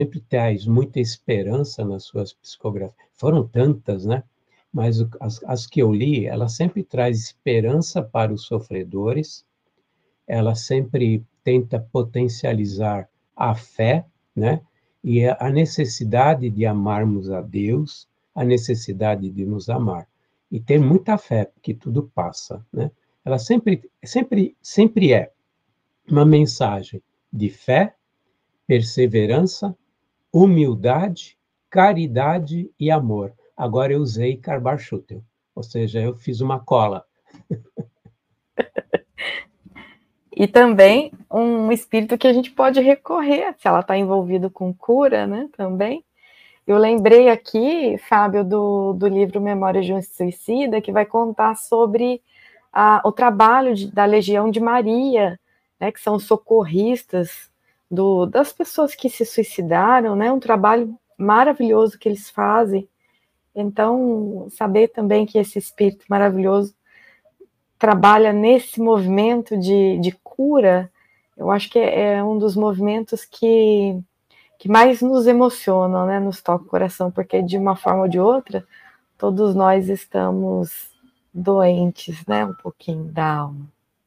sempre traz muita esperança nas suas psicografias. Foram tantas, né? Mas as que eu li, ela sempre traz esperança para os sofredores, ela sempre tenta potencializar a fé, né? E a necessidade de amarmos a Deus, a necessidade de nos amar. E ter muita fé, porque tudo passa, né? Ela sempre é uma mensagem de fé, perseverança, humildade, caridade e amor. Agora eu usei Carbachútel, ou seja, eu fiz uma cola. E também um espírito que a gente pode recorrer, se ela está envolvida com cura, né, também. Eu lembrei aqui, Fábio, do livro Memórias de um Suicida, que vai contar sobre o trabalho da Legião de Maria, né, que são socorristas das pessoas que se suicidaram, né, um trabalho maravilhoso que eles fazem. Então, saber também que esse espírito maravilhoso trabalha nesse movimento de cura, eu acho que é um dos movimentos que mais nos emocionam, né, nos toca o coração, porque de uma forma ou de outra, todos nós estamos doentes, né, um pouquinho da alma.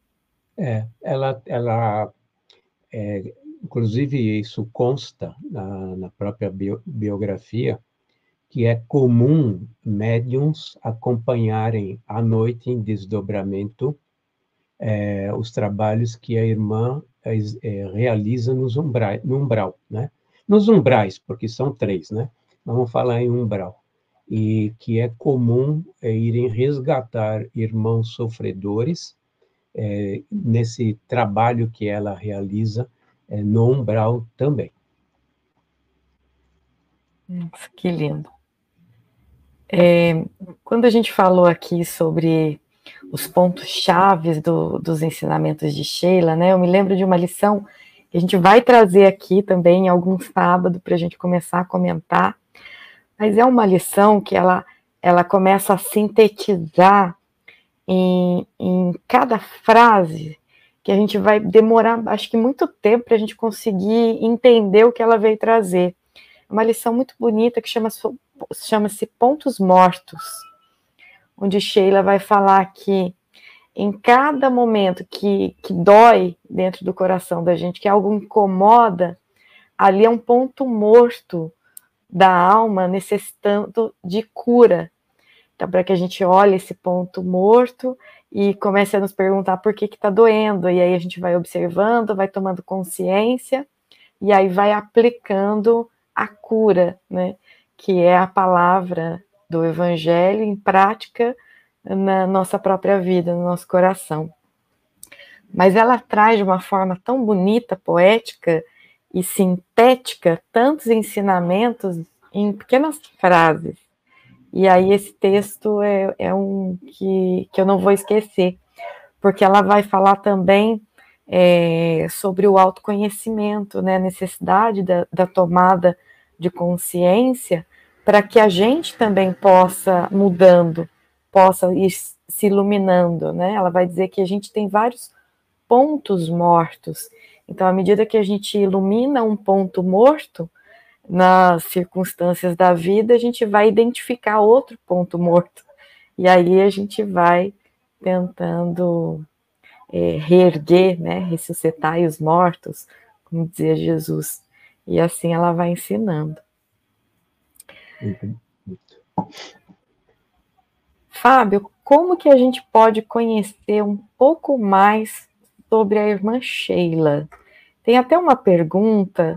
Inclusive isso consta na própria biografia, que é comum médiums acompanharem à noite em desdobramento os trabalhos que a irmã realiza no umbral, né? Nos umbrais, porque são 3, né? Vamos falar em umbral. E que é comum irem resgatar irmãos sofredores nesse trabalho que ela realiza no umbral também. Nossa, que lindo. Quando a gente falou aqui sobre os pontos chaves dos ensinamentos de Sheila, né? Eu me lembro de uma lição que a gente vai trazer aqui também em algum sábado para a gente começar a comentar, mas é uma lição que ela começa a sintetizar em cada frase, que a gente vai demorar, acho que muito tempo para a gente conseguir entender o que ela veio trazer. É uma lição muito bonita que chama-se Pontos Mortos, onde Sheila vai falar que em cada momento que dói dentro do coração da gente, que algo incomoda, ali é um ponto morto da alma necessitando de cura. Então, para que a gente olhe esse ponto morto e comece a nos perguntar por que está doendo, e aí a gente vai observando, vai tomando consciência, e aí vai aplicando a cura, né? Que é a palavra do Evangelho em prática na nossa própria vida, no nosso coração. Mas ela traz de uma forma tão bonita, poética e sintética tantos ensinamentos em pequenas frases. E aí esse texto é um que eu não vou esquecer, porque ela vai falar também sobre o autoconhecimento, né, a necessidade da tomada de consciência, para que a gente também possa mudando, possa ir se iluminando, né? Ela vai dizer que a gente tem vários pontos mortos. Então, à medida que a gente ilumina um ponto morto, nas circunstâncias da vida, a gente vai identificar outro ponto morto. E aí a gente vai tentando reerguer, né, ressuscitar os mortos, como dizia Jesus. E assim ela vai ensinando. Fábio, como que a gente pode conhecer um pouco mais sobre a irmã Sheila? Tem até uma pergunta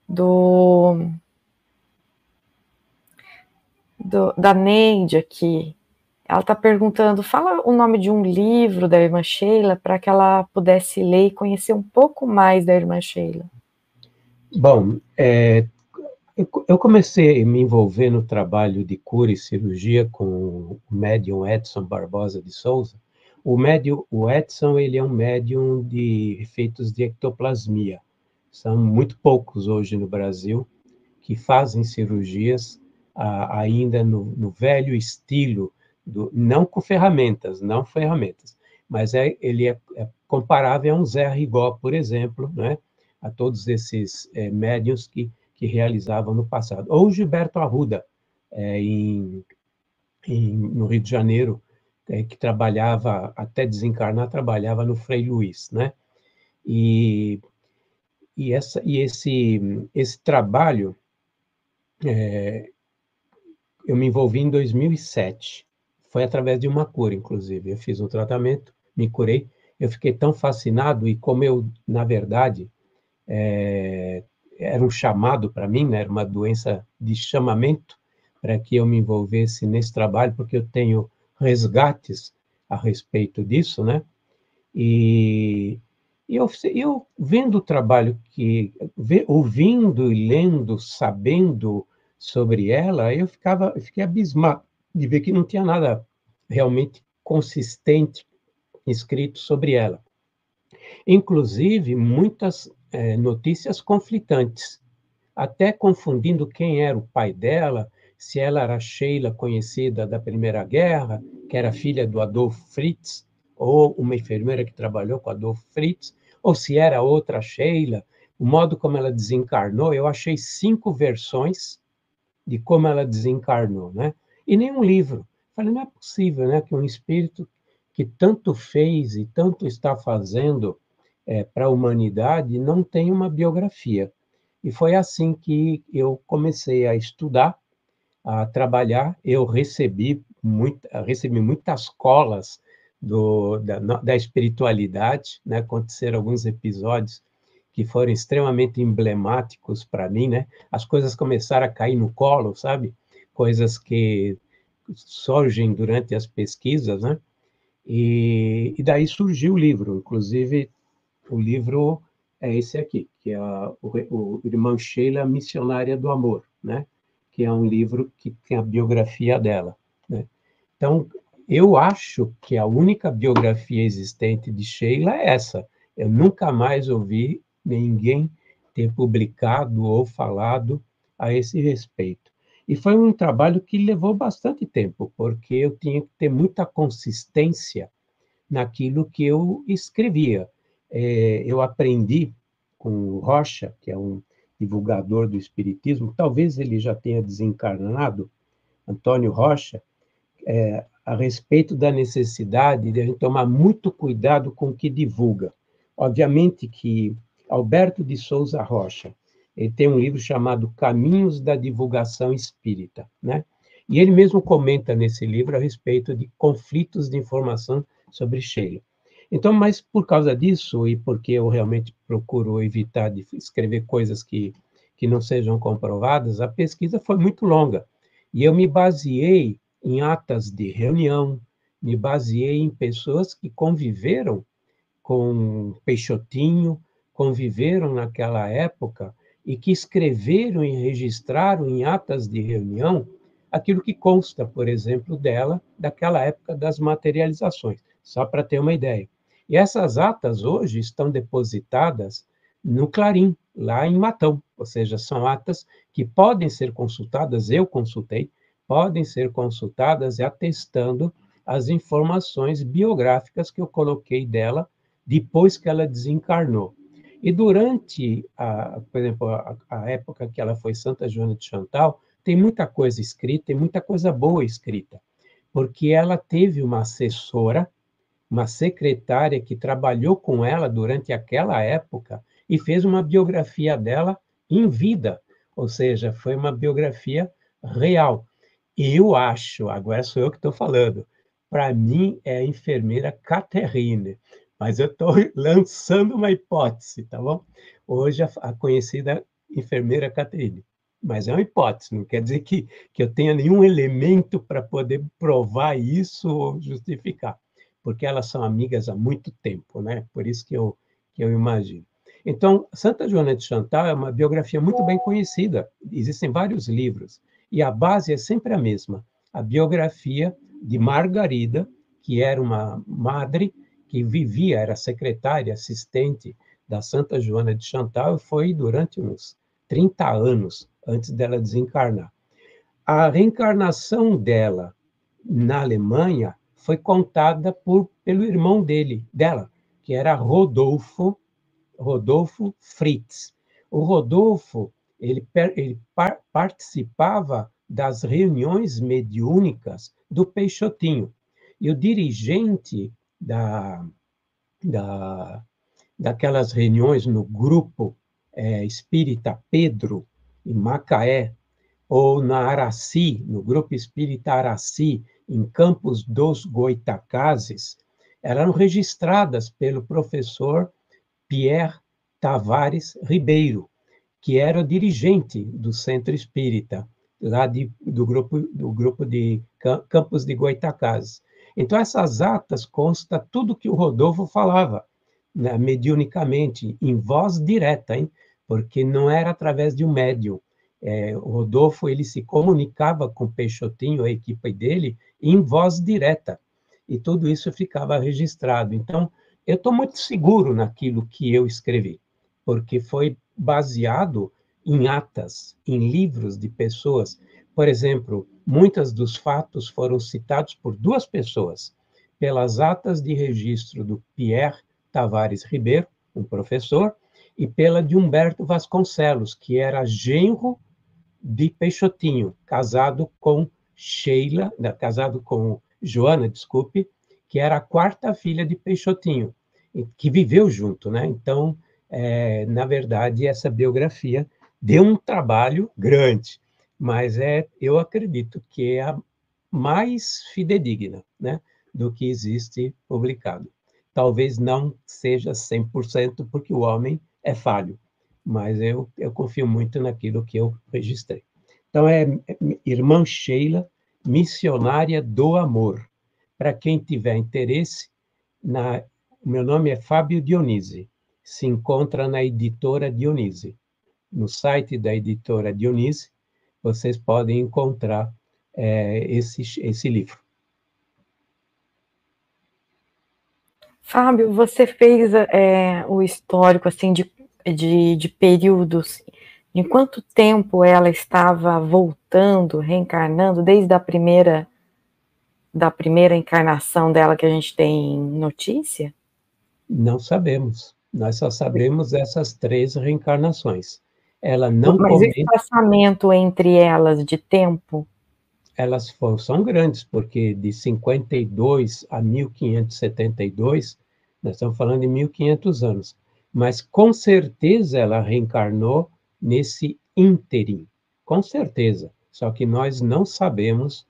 da Neide aqui. Ela está perguntando, fala o nome de um livro da irmã Sheila para que ela pudesse ler e conhecer um pouco mais da irmã Sheila. Bom, eu comecei a me envolver no trabalho de cura e cirurgia com o médium Edson Barbosa de Souza. O Edson, ele é um médium de efeitos de ectoplasmia. São muito poucos hoje no Brasil que fazem cirurgias ainda no velho estilo, não com ferramentas, mas ele é comparável a um Zé Rigó, por exemplo, né? A todos esses médiuns que que realizavam no passado. Ou Gilberto Arruda, no Rio de Janeiro, que trabalhava, até desencarnar, trabalhava no Frei Luiz, né? E esse trabalho, eu me envolvi em 2007. Foi através de uma cura, inclusive. Eu fiz um tratamento, me curei. Eu fiquei tão fascinado, e como eu, na verdade, era um chamado para mim, né? Era uma doença de chamamento para que eu me envolvesse nesse trabalho, porque eu tenho resgates a respeito disso, né? E eu vendo o trabalho ouvindo e lendo, sabendo sobre ela, eu fiquei abismado de ver que não tinha nada realmente consistente escrito sobre ela. Inclusive, muitas notícias conflitantes, até confundindo quem era o pai dela, se ela era Sheila, conhecida da Primeira Guerra, que era filha do Adolf Fritz, ou uma enfermeira que trabalhou com Adolf Fritz, ou se era outra Sheila, o modo como ela desencarnou. Eu achei 5 versões de como ela desencarnou, né? E nenhum livro. Falei, não é possível, né, que um espírito que tanto fez e tanto está fazendo para a humanidade não tenha uma biografia. E foi assim que eu comecei a estudar, a trabalhar. Eu recebi muitas colas da espiritualidade, né? Aconteceram alguns episódios que foram extremamente emblemáticos para mim, né? As coisas começaram a cair no colo, sabe? Coisas que surgem durante as pesquisas, né? E daí surgiu o livro. Inclusive, o livro é esse aqui, que é o Irmã Sheila, Missionária do Amor, né? Que é um livro que tem a biografia dela, né? Então, eu acho que a única biografia existente de Sheila é essa. Eu nunca mais ouvi ninguém ter publicado ou falado a esse respeito. E foi um trabalho que levou bastante tempo, porque eu tinha que ter muita consistência naquilo que eu escrevia. Eu aprendi com o Rocha, que é um divulgador do Espiritismo, talvez ele já tenha desencarnado, Antônio Rocha, a respeito da necessidade de a gente tomar muito cuidado com o que divulga. Obviamente que Alberto de Souza Rocha, ele tem um livro chamado Caminhos da Divulgação Espírita, né? E ele mesmo comenta nesse livro a respeito de conflitos de informação sobre Sheila. Então, mas por causa disso, e porque eu realmente procuro evitar de escrever coisas que não sejam comprovadas, a pesquisa foi muito longa. E eu me baseei em atas de reunião, me baseei em pessoas que conviveram com Peixotinho, conviveram naquela época e que escreveram e registraram em atas de reunião aquilo que consta, por exemplo, dela, daquela época das materializações, só para ter uma ideia. E essas atas hoje estão depositadas no Clarim, lá em Matão, ou seja, são atas que podem ser consultadas, eu consultei, podem ser consultadas e atestando as informações biográficas que eu coloquei dela depois que ela desencarnou. E durante, por exemplo, a época que ela foi Santa Joana de Chantal, tem muita coisa escrita, tem muita coisa boa escrita, porque ela teve uma assessora, uma secretária que trabalhou com ela durante aquela época e fez uma biografia dela em vida, ou seja, foi uma biografia real. Eu acho, agora sou eu que estou falando, para mim é a enfermeira Catherine, mas eu estou lançando uma hipótese, tá bom? Hoje a conhecida enfermeira Catherine, mas é uma hipótese, não quer dizer que eu tenha nenhum elemento para poder provar isso ou justificar, porque elas são amigas há muito tempo, né? Por isso que eu imagino. Então, Santa Joana de Chantal é uma biografia muito bem conhecida, existem vários livros, e a base é sempre a mesma, a biografia de Margarida, que era uma madre que vivia, era secretária, assistente da Santa Joana de Chantal, e foi durante uns 30 anos antes dela desencarnar. A reencarnação dela na Alemanha foi contada pelo irmão dela, que era Rodolfo Fritz. O Rodolfo ele participava das reuniões mediúnicas do Peixotinho. E o dirigente daquelas reuniões no grupo espírita Pedro, em Macaé, ou na Araci, no grupo espírita Araci, em Campos dos Goitacazes, eram registradas pelo professor Pierre Tavares Ribeiro, que era dirigente do Centro Espírita, lá do grupo de Campos de Goitacazes. Então, essas atas consta tudo que o Rodolfo falava, né, mediunicamente, em voz direta, hein? Porque não era através de um médium. O Rodolfo ele se comunicava com o Peixotinho, a equipe dele, em voz direta. E tudo isso ficava registrado. Então, eu estou muito seguro naquilo que eu escrevi, porque foi baseado em atas, em livros de pessoas. Por exemplo, muitos dos fatos foram citados por duas pessoas, pelas atas de registro do Pierre Tavares Ribeiro, um professor, e pela de Humberto Vasconcelos, que era genro de Peixotinho, casado com Joana, desculpe, que era a quarta filha de Peixotinho, que viveu junto, né? Então, na verdade, essa biografia deu um trabalho grande, mas eu acredito que é a mais fidedigna, né, do que existe publicado. Talvez não seja 100%, porque o homem é falho, mas eu confio muito naquilo que eu registrei. Então, Irmã Sheila, Missionária do Amor. Para quem tiver interesse, meu nome é Fábio Dionise, se encontra na editora Dionise. No site da editora Dionise, vocês podem encontrar esse livro. Fábio, você fez o histórico assim de períodos. Em quanto tempo ela estava voltando, reencarnando, desde a primeira encarnação dela que a gente tem notícia? Não sabemos. Nós só sabemos essas 3 reencarnações. Ela não Mas comenta... o espaçamento entre elas de tempo? Elas são grandes, porque de 52 a 1572, nós estamos falando de 1500 anos. Mas, com certeza, ela reencarnou nesse ínterim. Com certeza. Só que nós não sabemos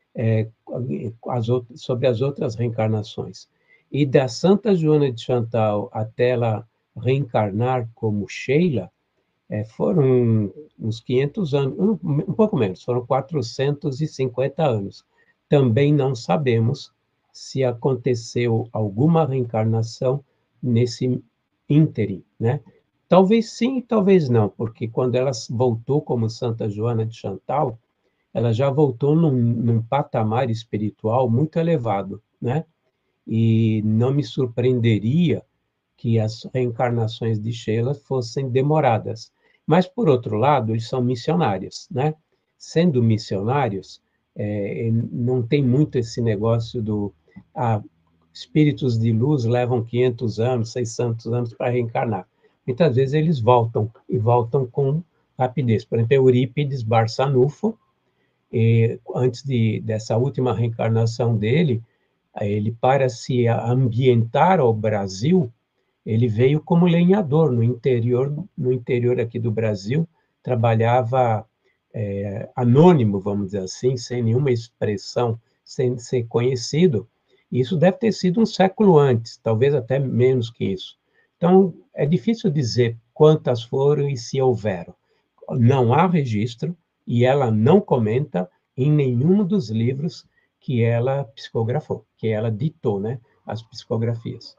sobre as outras reencarnações. E da Santa Joana de Chantal até ela reencarnar como Sheila, foram uns 500 anos, um pouco menos, foram 450 anos. Também não sabemos se aconteceu alguma reencarnação nesse ínterim, né? Talvez sim, talvez não, porque quando ela voltou como Santa Joana de Chantal, ela já voltou num patamar espiritual muito elevado, né? E não me surpreenderia que as reencarnações de Sheila fossem demoradas. Mas, por outro lado, eles são missionários, né? Sendo missionários, não tem muito esse negócio espíritos de luz levam 500 anos, 600 anos para reencarnar. Muitas vezes eles voltam, e voltam com rapidez. Por exemplo, Eurípides Barçanufo, antes dessa última reencarnação dele, ele, para se ambientar ao Brasil, ele veio como lenhador no interior aqui do Brasil, trabalhava anônimo, vamos dizer assim, sem nenhuma expressão, sem ser conhecido. Isso deve ter sido um século antes, talvez até menos que isso. Então, é difícil dizer quantas foram e se houveram. Não há registro, e ela não comenta em nenhum dos livros que ela psicografou, que ela ditou, né, as psicografias.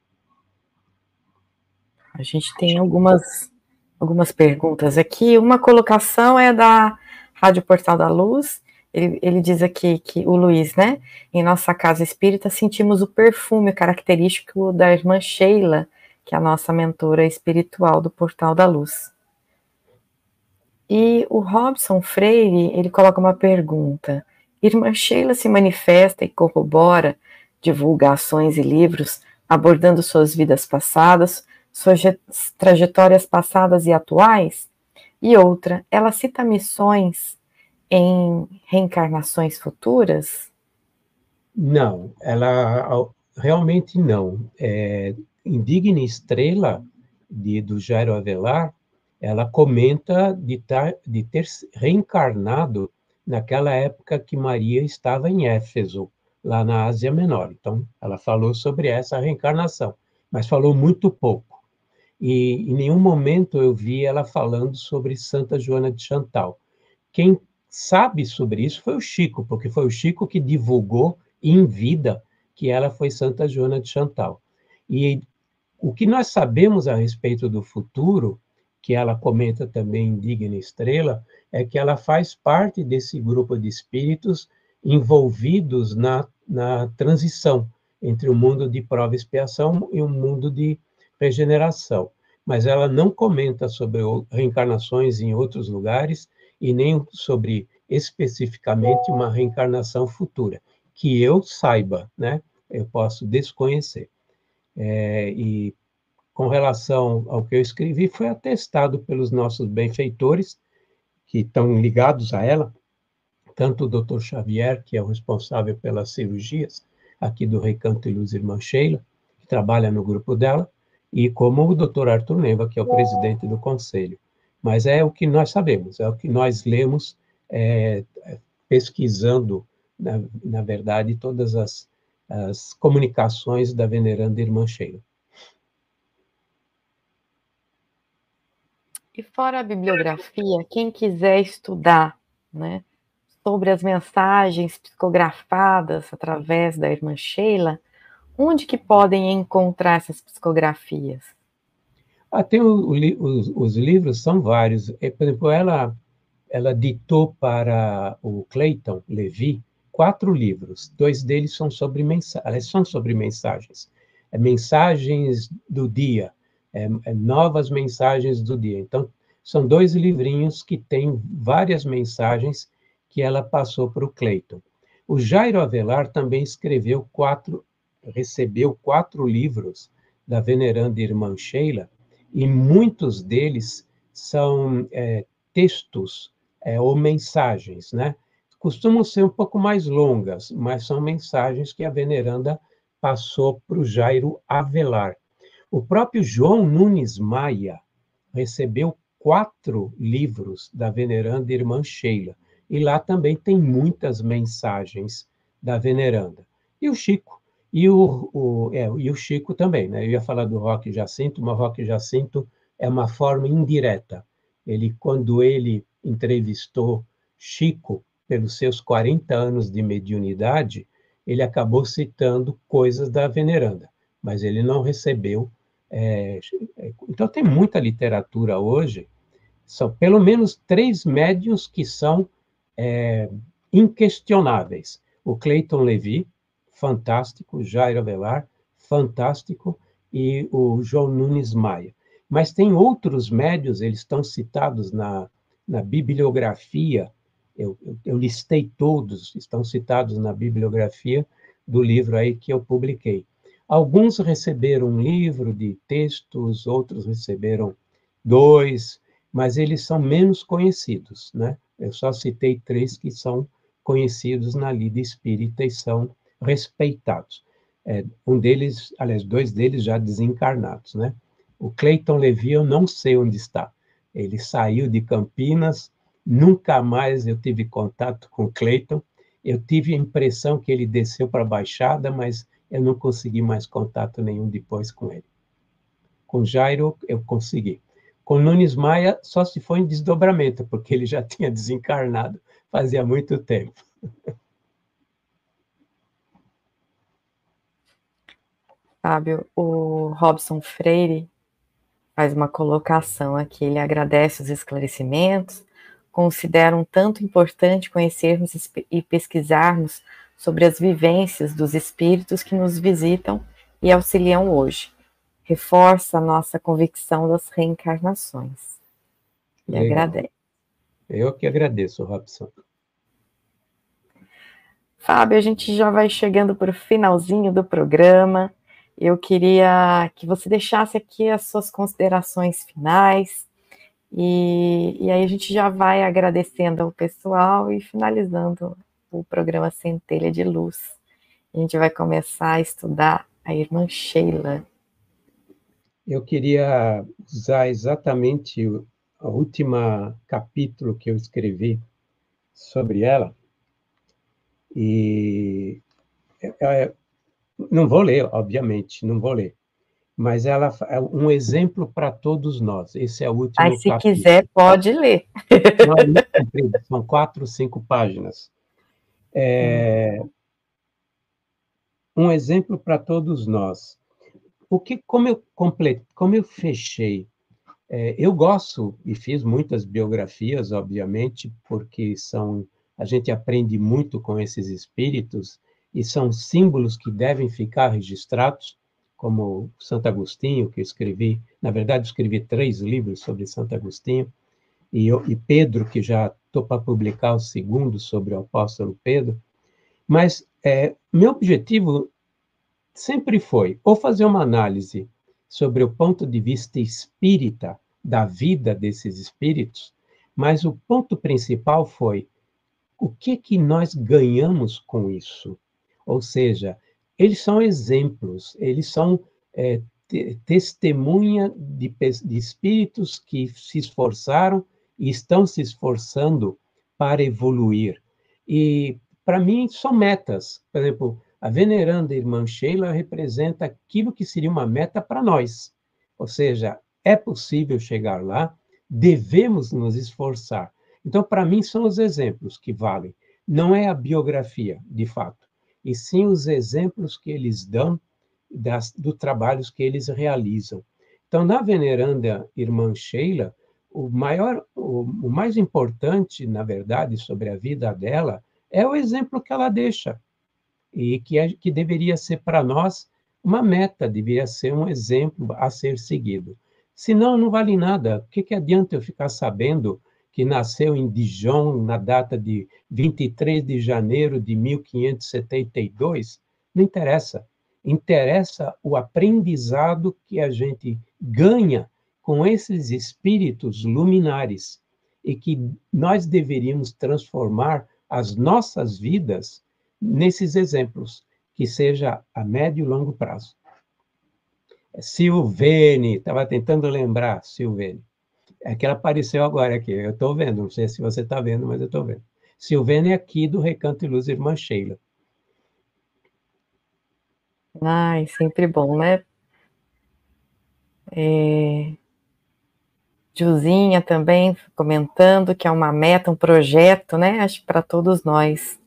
A gente tem algumas perguntas aqui. Uma colocação é da Rádio Portal da Luz. Ele diz aqui que o Luiz, né? Em nossa casa espírita sentimos o perfume característico da irmã Sheila, que é a nossa mentora espiritual do Portal da Luz. E o Robson Freire, ele coloca uma pergunta. Irmã Sheila se manifesta e corrobora divulgações e livros abordando suas vidas passadas, suas trajetórias passadas e atuais? E outra, ela cita missões em reencarnações futuras? Não, ela realmente não. Indigna Estrela, do Jairo Avelar, ela comenta de ter reencarnado naquela época que Maria estava em Éfeso, lá na Ásia Menor. Então, ela falou sobre essa reencarnação, mas falou muito pouco. E em nenhum momento eu vi ela falando sobre Santa Joana de Chantal. Quem sabe sobre isso foi o Chico, porque foi o Chico que divulgou em vida que ela foi Santa Joana de Chantal. E o que nós sabemos a respeito do futuro, que ela comenta também em Digna Estrela, é que ela faz parte desse grupo de espíritos envolvidos na transição entre o mundo de prova e expiação e o mundo de regeneração. Mas ela não comenta sobre reencarnações em outros lugares e nem sobre especificamente uma reencarnação futura, que eu saiba, né? Eu posso desconhecer. E com relação ao que eu escrevi, foi atestado pelos nossos benfeitores, que estão ligados a ela, tanto o Dr. Xavier, que é o responsável pelas cirurgias aqui do Recanto e Luz Irmã Sheila, que trabalha no grupo dela, e como o Dr. Arthur Neva, que é o presidente do conselho. Mas é o que nós sabemos, é o que nós lemos, pesquisando, na verdade, todas as comunicações da veneranda Irmã Sheila. E fora a bibliografia, quem quiser estudar, né, sobre as mensagens psicografadas através da irmã Sheila, onde que podem encontrar essas psicografias? Tem os livros, são vários. Por exemplo, ela ditou para o Clayton Levi 4 livros. 2 deles são sobre mensagens. Mensagens do dia, novas mensagens do dia. Então, são 2 livrinhos que têm várias mensagens que ela passou para o Clayton. O Jairo Avelar também recebeu 4 livros da veneranda irmã Sheila, e muitos deles são textos ou mensagens, né? Costumam ser um pouco mais longas, mas são mensagens que a veneranda passou para o Jairo Avelar. O próprio João Nunes Maia recebeu 4 livros da veneranda irmã Sheila, e lá também tem muitas mensagens da veneranda. E o Chico, e o Chico também, né? Eu ia falar do Roque Jacinto, mas o Roque Jacinto é uma forma indireta. Quando ele entrevistou Chico pelos seus 40 anos de mediunidade, ele acabou citando coisas da veneranda, mas ele não recebeu. Então, tem muita literatura hoje, são pelo menos 3 médiuns que são inquestionáveis. O Clayton Levi, fantástico, Jairo Avelar, fantástico, e o João Nunes Maia. Mas tem outros médiuns, eles estão citados na bibliografia, eu listei todos, estão citados na bibliografia do livro aí que eu publiquei. Alguns receberam um livro de textos, outros receberam 2, mas eles são menos conhecidos, né? Eu só citei 3 que são conhecidos na lida espírita e são respeitados. Um deles, aliás, 2 deles já desencarnados, né? O Clayton Levi, eu não sei onde está. Ele saiu de Campinas, nunca mais eu tive contato com o Clayton. Eu tive a impressão que ele desceu para a Baixada, mas eu não consegui mais contato nenhum depois com ele. Com Jairo, eu consegui. Com Nunes Maia, só se foi em desdobramento, porque ele já tinha desencarnado fazia muito tempo. Fábio, o Robson Freire faz uma colocação aqui, ele agradece os esclarecimentos, considera um tanto importante conhecermos e pesquisarmos sobre as vivências dos espíritos que nos visitam e auxiliam hoje. Reforça a nossa convicção das reencarnações. E agradece. Eu que agradeço, Robson. Fábio, a gente já vai chegando para o finalzinho do programa. Eu queria que você deixasse aqui as suas considerações finais E aí a gente já vai agradecendo ao pessoal e finalizando o programa Centelha de Luz. A gente vai começar a estudar a irmã Sheila. Eu queria usar exatamente o último capítulo que eu escrevi sobre ela, e não vou ler, obviamente, não vou ler, mas ela é um exemplo para todos nós. Esse é o Aí, último se capítulo. quiser, pode ler. Não é muito comprido, são 4, 5 páginas. Um exemplo para todos nós. Como eu fechei? Eu gosto e fiz muitas biografias, obviamente, porque a gente aprende muito com esses espíritos e são símbolos que devem ficar registrados, como Santo Agostinho, que eu escrevi, na verdade, escrevi 3 livros sobre Santo Agostinho, e Pedro, que já estou para publicar o segundo sobre o apóstolo Pedro. Mas meu objetivo sempre foi ou fazer uma análise sobre o ponto de vista espírita da vida desses espíritos, mas o ponto principal foi o que nós ganhamos com isso? Ou seja, eles são exemplos, eles são testemunha de espíritos que se esforçaram e estão se esforçando para evoluir. E, para mim, são metas. Por exemplo, a veneranda irmã Sheila representa aquilo que seria uma meta para nós. Ou seja, é possível chegar lá, devemos nos esforçar. Então, para mim, são os exemplos que valem. Não é a biografia, de fato, e sim os exemplos que eles dão dos trabalhos que eles realizam. Então, na veneranda irmã Sheila, o mais importante, na verdade, sobre a vida dela é o exemplo que ela deixa, e que deveria ser para nós uma meta, deveria ser um exemplo a ser seguido. Senão, não vale nada. O que adianta eu ficar sabendo que nasceu em Dijon na data de 23 de janeiro de 1572? Não interessa. Interessa o aprendizado que a gente ganha com esses espíritos luminares e que nós deveríamos transformar as nossas vidas nesses exemplos, que seja a médio e longo prazo. Silvene, estava tentando lembrar, Silvene. É que ela apareceu agora aqui, eu estou vendo, não sei se você está vendo, mas eu estou vendo. Silvene é aqui do Recanto e Luz Irmã Sheila. Ai, sempre bom, né? Juzinha também comentando que é uma meta, um projeto, né? Acho para todos nós.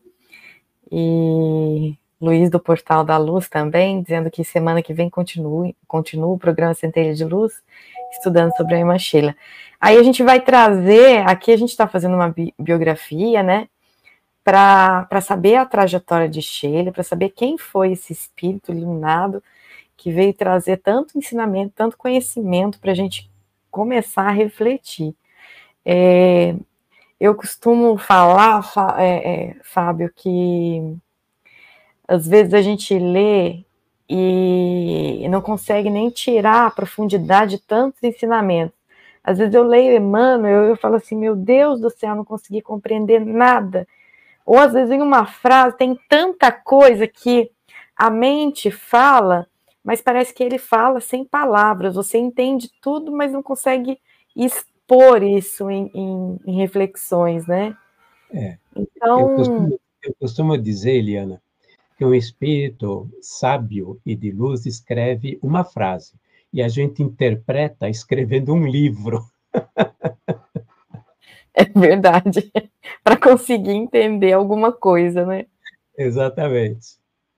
E Luiz do Portal da Luz também, dizendo que semana que vem continua o programa Centelha de Luz, estudando sobre a irmã Sheila. Aí a gente vai trazer, aqui a gente está fazendo uma biografia, né? Para saber a trajetória de Sheila, para saber quem foi esse espírito iluminado que veio trazer tanto ensinamento, tanto conhecimento para a gente começar a refletir. Eu costumo falar, Fábio, que às vezes a gente lê e não consegue nem tirar a profundidade de tantos ensinamentos. Às vezes eu leio Emmanuel e eu falo assim, meu Deus do céu, não consegui compreender nada. Ou às vezes em uma frase tem tanta coisa que a mente fala, mas parece que ele fala sem palavras. Você entende tudo, mas não consegue expor isso em reflexões, né? Então, Eu costumo dizer, Eliana, que um espírito sábio e de luz escreve uma frase, e a gente interpreta escrevendo um livro. é verdade, para conseguir entender alguma coisa, né? Exatamente.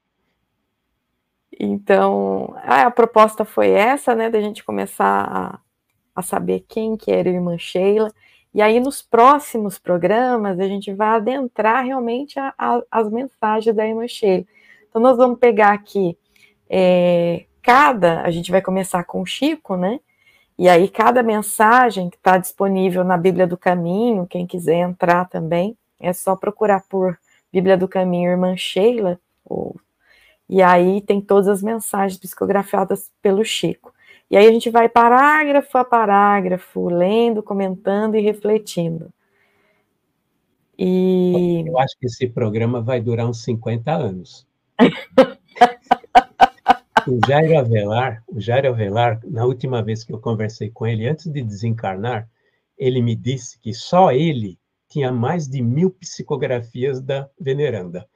Então, a proposta foi essa, né, da gente começar a saber quem que era a irmã Sheila, e aí nos próximos programas a gente vai adentrar realmente as mensagens da irmã Sheila. Então nós vamos pegar aqui, a gente vai começar com o Chico, né, e aí cada mensagem que está disponível na Bíblia do Caminho, quem quiser entrar também, é só procurar por Bíblia do Caminho Irmã Sheila, e aí tem todas as mensagens psicografadas pelo Chico. E aí a gente vai parágrafo a parágrafo, lendo, comentando e refletindo. E Eu acho que esse programa vai durar uns 50 anos. O Jairo Avelar, na última vez que eu conversei com ele, antes de desencarnar, ele me disse que só ele tinha mais de 1000 psicografias da veneranda.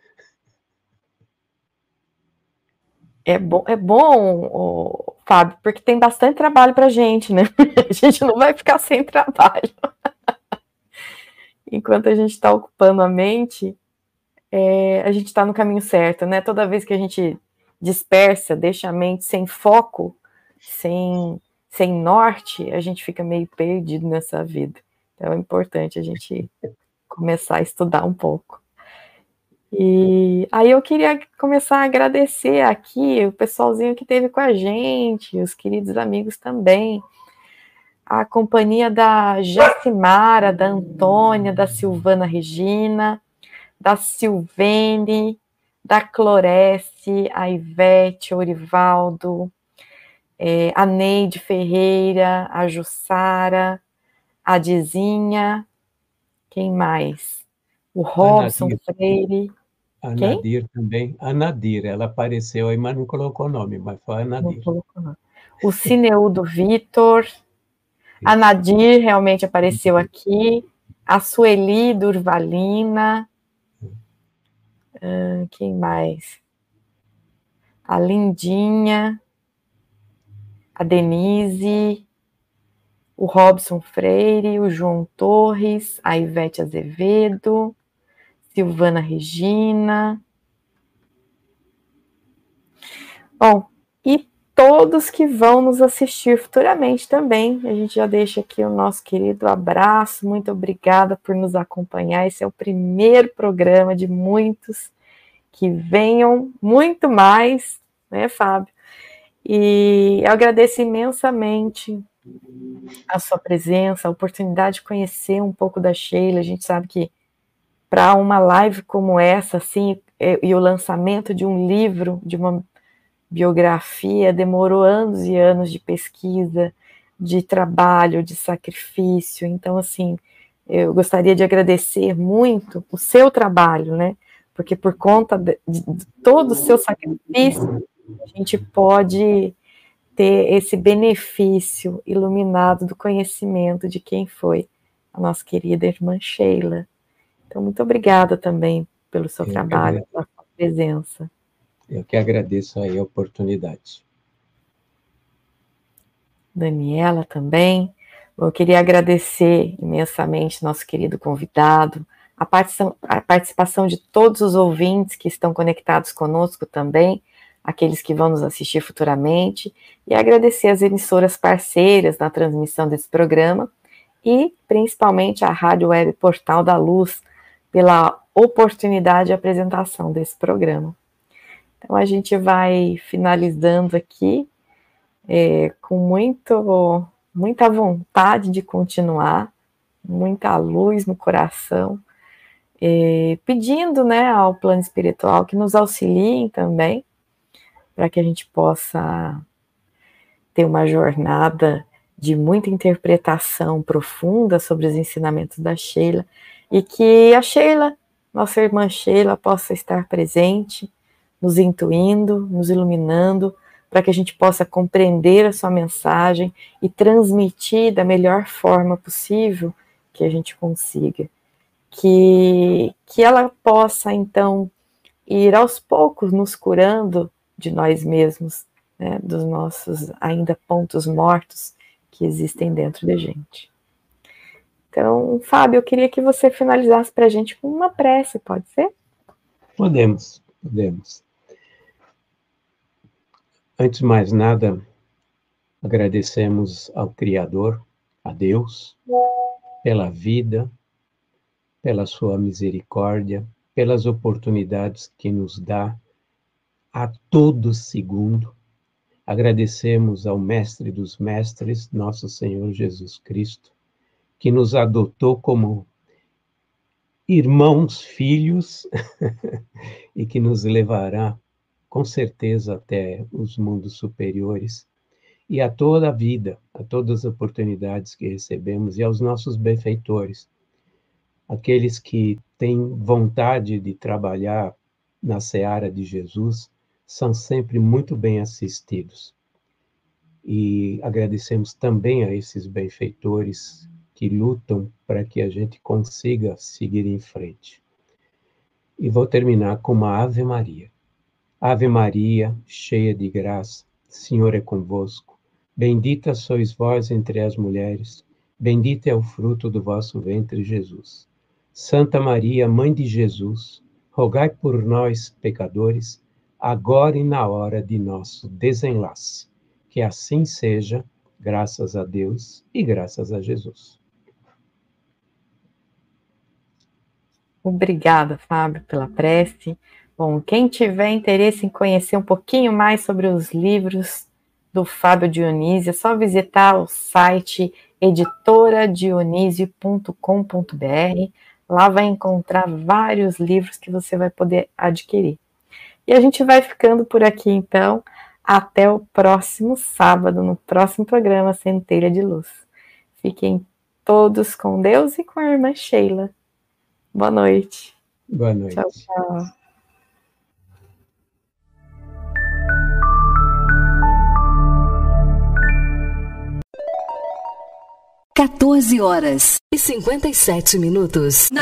é bom, Fábio, porque tem bastante trabalho para a gente, né? A gente não vai ficar sem trabalho. Enquanto a gente está ocupando a mente, a gente está no caminho certo, né? Toda vez que a gente dispersa, deixa a mente sem foco, sem norte, a gente fica meio perdido nessa vida. Então é importante a gente começar a estudar um pouco. E aí eu queria começar a agradecer aqui o pessoalzinho que esteve com a gente, os queridos amigos também, a companhia da Jacimara, da Antônia, da Silvana Regina, da Silvene, da Clorece, a Ivete, o Orivaldo, a Neide Ferreira, a Jussara, a Dizinha, quem mais? O Robson Freire. A Quem? Nadir também. A Nadir, ela apareceu aí, mas não colocou o nome, mas foi a Nadir. Não colocou, não. O Cineudo Vitor, a Nadir realmente apareceu aqui, a Sueli Durvalina, quem mais? A Lindinha, a Denise, o Robson Freire, o João Torres, a Ivete Azevedo, Silvana Regina. Bom, e todos que vão nos assistir futuramente também. A gente já deixa aqui o nosso querido abraço. Muito obrigada por nos acompanhar. Esse é o primeiro programa de muitos que venham muito mais, né, Fábio? E eu agradeço imensamente a sua presença, a oportunidade de conhecer um pouco da Sheila. A gente sabe que para uma live como essa, assim, e o lançamento de um livro, de uma biografia, demorou anos e anos de pesquisa, de trabalho, de sacrifício. Então, assim, eu gostaria de agradecer muito o seu trabalho, né? Porque por conta de todo o seu sacrifício, a gente pode ter esse benefício iluminado do conhecimento de quem foi a nossa querida irmã Sheila. Então, muito obrigada também pelo seu trabalho, pela sua presença. Eu que agradeço aí a oportunidade. Daniela também. Eu queria agradecer imensamente nosso querido convidado, a participação de todos os ouvintes que estão conectados conosco também, aqueles que vão nos assistir futuramente, e agradecer as emissoras parceiras na transmissão desse programa, e principalmente a Rádio Web Portal da Luz, pela oportunidade de apresentação desse programa. Então a gente vai finalizando aqui, com muita vontade de continuar, muita luz no coração, pedindo, né, ao plano espiritual que nos auxiliem também, para que a gente possa ter uma jornada de muita interpretação profunda sobre os ensinamentos da Sheila, e que a Sheila, nossa irmã Sheila, possa estar presente, nos intuindo, nos iluminando, para que a gente possa compreender a sua mensagem e transmitir da melhor forma possível que a gente consiga. Que ela possa, então, ir aos poucos nos curando de nós mesmos, né, dos nossos ainda pontos mortos que existem dentro da gente. Então, Fábio, eu queria que você finalizasse para a gente com uma prece, pode ser? Podemos. Antes de mais nada, agradecemos ao Criador, a Deus, pela vida, pela sua misericórdia, pelas oportunidades que nos dá a todo segundo. Agradecemos ao Mestre dos Mestres, nosso Senhor Jesus Cristo, que nos adotou como irmãos, filhos, e que nos levará, com certeza, até os mundos superiores. e a toda a vida, a todas as oportunidades que recebemos e aos nossos benfeitores, aqueles que têm vontade de trabalhar na seara de Jesus, são sempre muito bem assistidos. E agradecemos também a esses benfeitores que lutam para que a gente consiga seguir em frente. E vou terminar com uma Ave Maria. Ave Maria, cheia de graça, o Senhor é convosco. Bendita sois vós entre as mulheres, bendito é o fruto do vosso ventre, Jesus. Santa Maria, Mãe de Jesus, rogai por nós, pecadores, agora e na hora de nosso desenlace. Que assim seja, graças a Deus e graças a Jesus. Obrigada, Fábio, pela prece. Bom, quem tiver interesse em conhecer um pouquinho mais sobre os livros do Fábio Dionísio, é só visitar o site editoradionisio.com.br. Lá vai encontrar vários livros que você vai poder adquirir. E a gente vai ficando por aqui, então. Até o próximo sábado, no próximo programa Centelha de Luz. Fiquem todos com Deus e com a irmã Sheila. Boa noite. Boa noite. Tchau, tchau. (14 horas e 57 minutos).